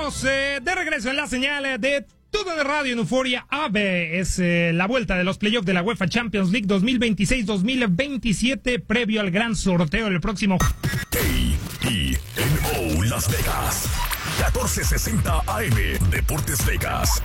Estamos de regreso en la señal de Todo de Radio en Euforia AB. Es la vuelta de los playoffs de la UEFA Champions League 2026-2027 previo al gran sorteo del próximo KENO Las Vegas 1460 AM Deportes Vegas.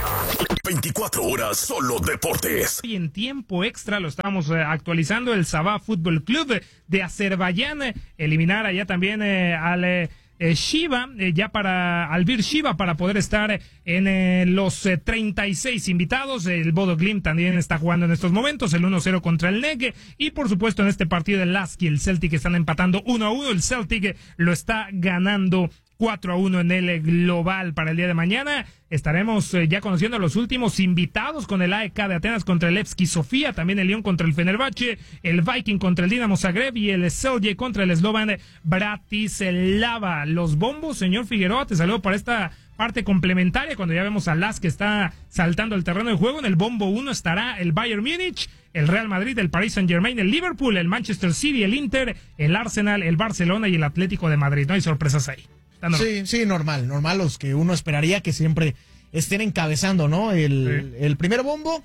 24 horas solo deportes. Y en tiempo extra lo estamos actualizando. El Sabah Fútbol Club de Azerbaiyán eliminara ya también al Shiva, Albir Shiva, para poder estar en los 36 invitados. El Bodo Glimt también está jugando en estos momentos el 1-0 contra el NEC, y por supuesto en este partido el Lask y el Celtic están empatando 1-1. El Celtic lo está ganando 4-1 en el global. Para el día de mañana estaremos ya conociendo a los últimos invitados, con el AEK de Atenas contra el Levski Sofía, también el Lyon contra el Fenerbahce, el Viking contra el Dinamo Zagreb y el Celje contra el Slovan Bratislava. Los bombos, señor Figueroa, te saludo para esta parte complementaria, cuando ya vemos a Las que está saltando el terreno de juego. En el bombo 1 estará el Bayern Múnich, el Real Madrid, el Paris Saint-Germain, el Liverpool, el Manchester City, el Inter, el Arsenal, el Barcelona y el Atlético de Madrid. No hay sorpresas ahí. Sí, normal, los que uno esperaría que siempre estén encabezando, ¿no? El primer bombo.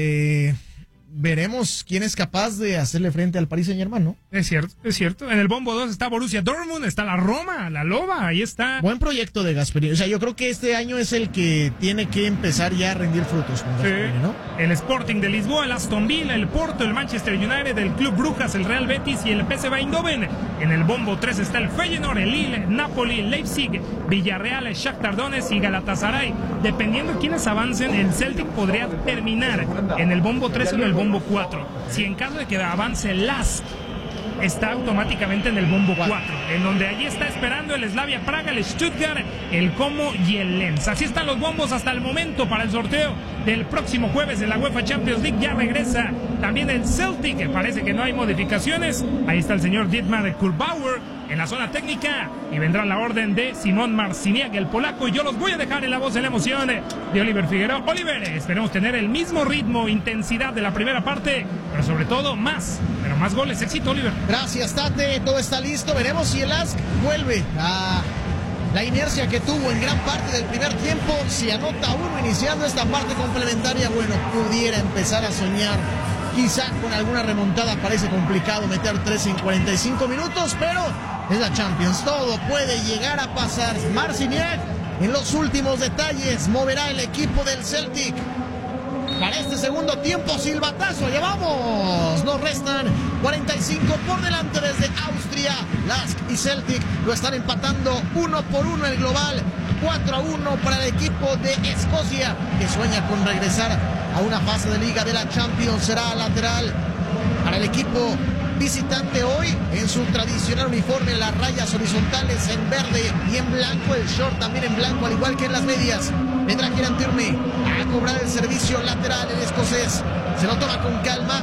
Veremos quién es capaz de hacerle frente al Paris Saint-Germain, ¿no? Es cierto. En el bombo 2 está Borussia Dortmund, está la Roma, la Loba, ahí está. Buen proyecto de Gasperini. O sea, yo creo que este año es el que tiene que empezar ya a rendir frutos con Gasperini, ¿no? El Sporting de Lisboa, el Aston Villa, el Porto, el Manchester United, el Club Brujas, el Real Betis y el PSV Eindhoven. En el bombo 3 está el Feyenoord, el Lille, Napoli, Leipzig, Villarreal, el Shakhtar Donetsk y Galatasaray. Dependiendo de quiénes avancen, el Celtic podría terminar en el bombo 3 o en el bombo 4. Si en caso de que avance el Lask, está automáticamente en el bombo 4, en donde allí está esperando el Slavia Praga, el Stuttgart, el Como y el Lens. Así están los bombos hasta el momento para el sorteo del próximo jueves de la UEFA Champions League. Ya regresa también el Celtic, que parece que no hay modificaciones. Ahí está el señor Dietmar Kurbauer en la zona técnica, y vendrá la orden de Simón Marciniak, el polaco, y yo los voy a dejar en la voz de la emoción de Oliver Figueroa. Oliver, esperemos tener el mismo ritmo, intensidad de la primera parte, pero sobre todo más goles. Éxito, Oliver. Gracias, Tate, todo está listo. Veremos si el Lask vuelve a la inercia que tuvo en gran parte del primer tiempo. Si anota uno iniciando esta parte complementaria, bueno, pudiera empezar a soñar quizá con alguna remontada. Parece complicado meter 3 en 45 minutos, pero es la Champions, todo puede llegar a pasar. Marciniak en los últimos detalles moverá el equipo del Celtic para este segundo tiempo. Silbatazo, llevamos, nos restan 45 por delante desde Austria. Lask y Celtic lo están empatando 1-1 el global. 4-1 para el equipo de Escocia, que sueña con regresar a una fase de liga de la Champions. Será lateral para el equipo visitante hoy en su tradicional uniforme, las rayas horizontales en verde y en blanco, el short también en blanco, al igual que en las medias. Vendrá Kieran Tierney a cobrar el servicio lateral. El escocés se lo toma con calma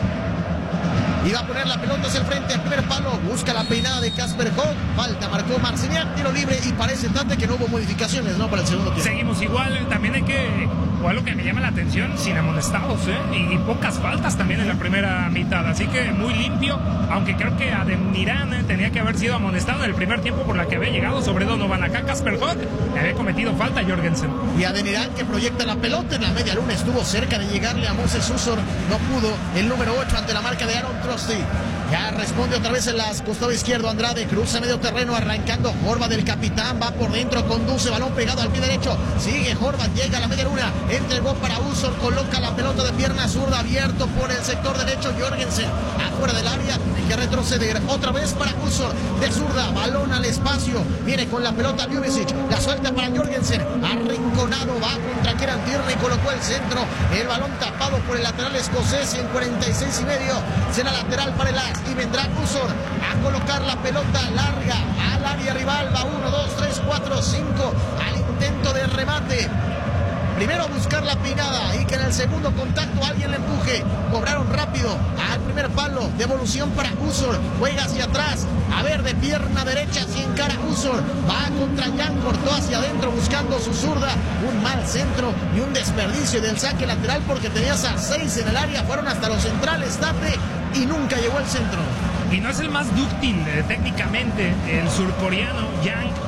y va a poner la pelota hacia el frente, al primer palo, busca la peinada de Kasper Hogg, falta, marcó Marciniak, tiro libre, y parece tanto que no hubo modificaciones, ¿no?, para el segundo tiempo. Seguimos igual. También hay que, o algo que me llama la atención, sin amonestados, y pocas faltas también en la primera mitad, así que muy limpio, aunque creo que Ademniran tenía que haber sido amonestado en el primer tiempo por la que había llegado sobre Donovan. Acá Kasper Hogg le había cometido falta a Jorgensen. Y Ademniran, que proyecta la pelota en la media luna, estuvo cerca de llegarle a Moses Usor, no pudo, el número 8 ante la marca de Aaron Trusty. Ya responde otra vez en las costado izquierdo Andrade, cruza medio terreno, arrancando Horvath, del capitán, va por dentro, conduce, balón pegado al pie derecho, sigue Horvath, llega a la media luna, entregó para Usor, coloca la pelota de pierna zurda, abierto por el sector derecho, Jorgensen, afuera del área, hay que retroceder, otra vez para Usor, de zurda, balón al espacio, viene con la pelota Ljubicic, la suelta para Jorgensen, arrinconado, va contra Kieran Tierney, colocó el centro, el balón tapado por el lateral escocés, y en 46 y medio será lateral para el Lask, y vendrá Usor a colocar la pelota larga al área rival. Va 1, 2, 3, 4, 5 al intento de remate. Primero a buscar la peinada y que en el segundo contacto alguien le empuje. Cobraron rápido al primer palo. Devolución para Usor. Juega hacia atrás. A ver, de pierna derecha sin encara Usor. Va contra Jan, cortó hacia adentro buscando su zurda. Un mal centro y un desperdicio del saque lateral, porque tenías a 6 en el área. Fueron hasta los centrales, Tate, y nunca llegó al centro. Y no es el más dúctil técnicamente el surcoreano, Yang, pero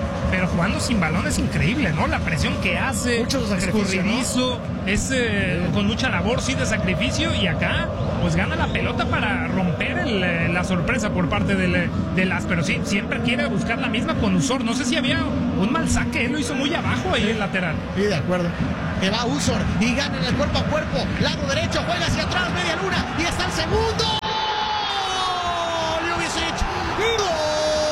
jugando sin balón es increíble, ¿no? La presión que hace, mucho sacrificio, escurridizo, ¿no? Es con mucha labor, sí, de sacrificio, y acá pues gana la pelota para romper la sorpresa por parte del As, pero sí, siempre quiere buscar la misma con Usor. No sé si había un mal saque, él lo hizo muy abajo ahí el lateral. Sí, de acuerdo. Que va Usor y gana en el cuerpo a cuerpo, lado derecho, juega hacia atrás, media luna, y está el segundo. Ljubicic, ¡gol!